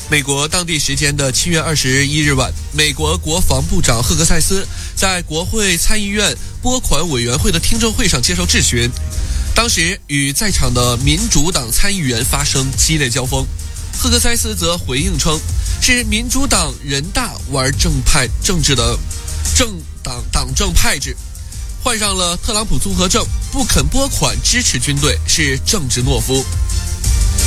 美国当地时间的7月21日晚，美国国防部长赫格塞斯在国会参议院拨款委员会的听证会上接受质询，当时与在场的民主党参议员发生激烈交锋。赫格塞斯则回应称，是民主党人大玩正派政治的党政派制，患上了特朗普综合症，不肯拨款支持军队，是政治懦夫。